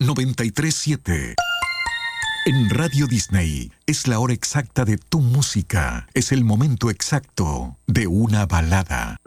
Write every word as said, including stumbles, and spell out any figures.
noventa y tres siete. En Radio Disney es la hora exacta de tu música. Es el momento exacto de una balada.